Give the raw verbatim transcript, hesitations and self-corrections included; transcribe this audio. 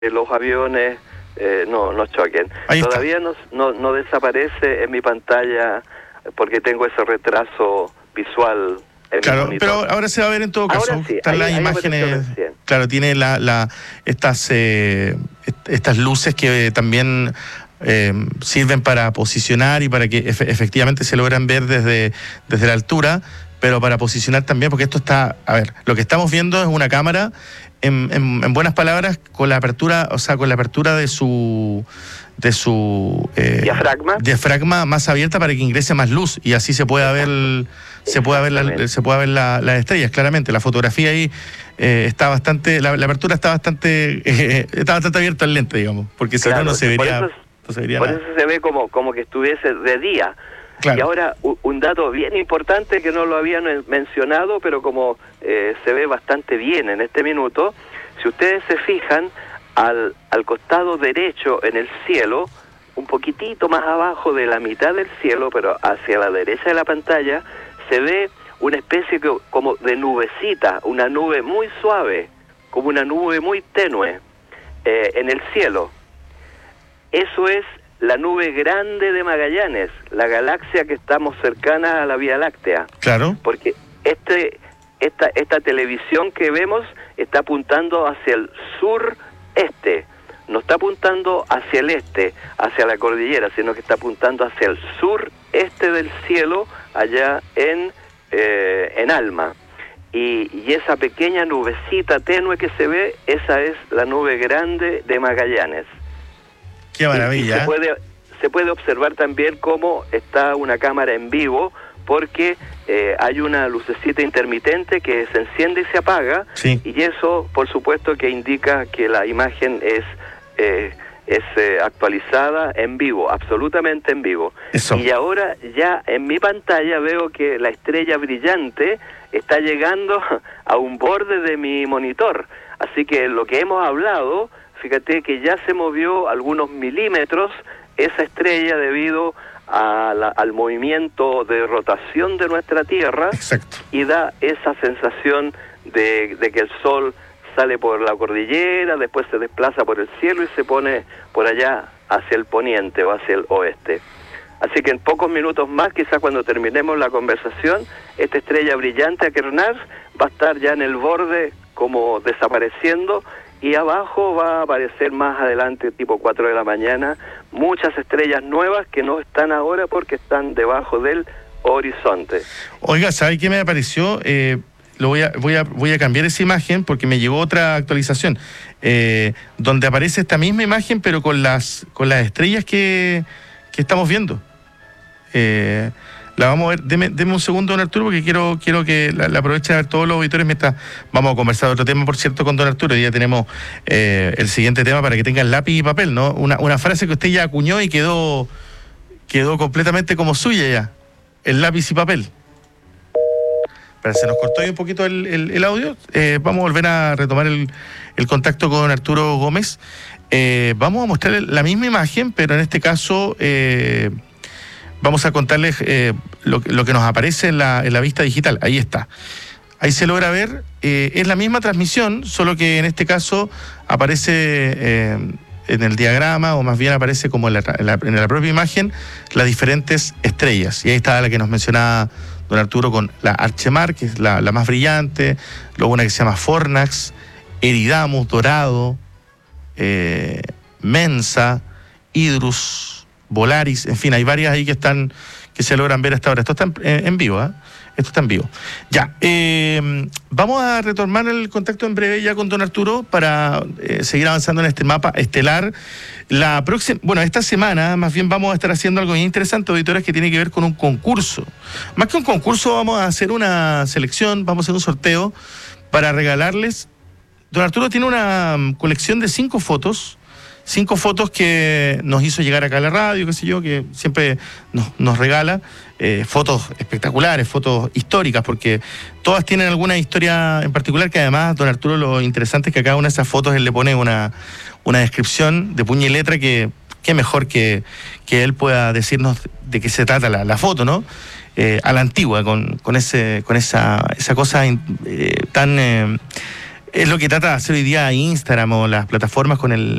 los aviones eh, no, no choquen. Todavía no, no, no desaparece en mi pantalla porque tengo ese retraso visual. Claro, pero ahora se va a ver en todo caso. Ahora sí, están ahí, las ahí imágenes. Claro, tiene la, la estas eh, estas luces que también eh, sirven para posicionar y para que efe, efectivamente se logran ver desde, desde la altura, pero para posicionar también, porque esto está, a ver, lo que estamos viendo es una cámara, en, en, en buenas palabras, con la apertura, o sea, con la apertura de su de su eh, diafragma diafragma más abierta para que ingrese más luz y así se pueda ver el, se pueda ver la, se pueda ver la, las estrellas claramente. La fotografía ahí eh, está bastante, la, la apertura está bastante eh, está bastante abierta el lente, digamos, porque si claro, no no se vería, por eso, no se vería por nada. eso se ve como como que estuviese de día. Claro. Y ahora un dato bien importante que no lo habían mencionado, pero como eh, se ve bastante bien en este minuto, si ustedes se fijan al, al costado derecho en el cielo, un poquitito más abajo de la mitad del cielo, pero hacia la derecha de la pantalla, se ve una especie que, como de nubecita, una nube muy suave, como una nube muy tenue eh, en el cielo. Eso es la nube grande de Magallanes, la galaxia que estamos cercana a la Vía Láctea. Claro. Porque este, esta, esta televisión que vemos está apuntando hacia el sureste, no está apuntando hacia el este, hacia la cordillera, sino que está apuntando hacia el sureste del cielo, allá en, eh, en Alma. Y, y esa pequeña nubecita tenue que se ve, esa es la nube grande de Magallanes. Qué maravilla. Y, y se puede, se puede observar también cómo está una cámara en vivo, porque eh, hay una lucecita intermitente que se enciende y se apaga, sí. Y eso, por supuesto, que indica que la imagen es eh, es eh, actualizada en vivo, absolutamente en vivo. Eso. Y ahora ya en mi pantalla veo que la estrella brillante está llegando a un borde de mi monitor, así que lo que hemos hablado, fíjate que ya se movió algunos milímetros esa estrella debido a la, al movimiento de rotación de nuestra Tierra. Exacto. Y da esa sensación de, de que el Sol sale por la cordillera, después se desplaza por el cielo y se pone por allá hacia el poniente o hacia el oeste. Así que en pocos minutos más, quizás cuando terminemos la conversación, esta estrella brillante Achernar va a estar ya en el borde como desapareciendo, y abajo va a aparecer más adelante, tipo cuatro de la mañana, muchas estrellas nuevas que no están ahora porque están debajo del horizonte. Oiga, ¿sabe qué me apareció? Eh, lo voy a, voy a, voy a cambiar esa imagen porque me llegó otra actualización, eh, donde aparece esta misma imagen, pero con las, con las estrellas que, que estamos viendo. Eh, La vamos a ver, deme, deme un segundo, don Arturo, porque quiero quiero que la, la aproveche a ver todos los auditores mientras vamos a conversar de otro tema, por cierto, con don Arturo. Hoy ya tenemos eh, el siguiente tema para que tengan lápiz y papel, ¿no? Una, una frase que usted ya acuñó y quedó, quedó completamente como suya ya, el lápiz y papel. Pero se nos cortó ahí un poquito el, el, el audio. Eh, vamos a volver a retomar el, el contacto con don Arturo Gómez. Eh, vamos a mostrar la misma imagen, pero en este caso... Eh, Vamos a contarles eh, lo, lo que nos aparece en la, en la vista digital. Ahí está. Ahí se logra ver. Eh, es la misma transmisión, solo que en este caso aparece eh, en el diagrama, o más bien aparece como en la, en la, en la propia imagen, las diferentes estrellas. Y ahí está la que nos mencionaba don Arturo con la Archemar, que es la, la más brillante. Luego una que se llama Fornax, Eridamus, Dorado, eh, Mensa, Hydrus, Volaris, en fin, hay varias ahí que están, que se logran ver hasta ahora. Esto está en, en, en vivo, ¿eh? Esto está en vivo. Ya, eh, vamos a retomar el contacto en breve ya con don Arturo para eh, seguir avanzando en este mapa estelar. La próxima, bueno, esta semana más bien vamos a estar haciendo algo bien interesante, auditores, que tiene que ver con un concurso. Más que un concurso, vamos a hacer una selección, vamos a hacer un sorteo para regalarles. Don Arturo tiene una colección de cinco fotos. Cinco fotos que nos hizo llegar acá a la radio, qué sé yo, que siempre nos, nos regala. Eh, fotos espectaculares, fotos históricas, porque todas tienen alguna historia en particular, que además, don Arturo, lo interesante es que a cada una de esas fotos él le pone una, una descripción de puño y letra que, que mejor que, que él pueda decirnos de qué se trata la, la foto, ¿no? Eh, a la antigua, con, con, ese, con esa, esa cosa eh, tan... Eh, Es lo que trata de hacer hoy día Instagram o las plataformas con el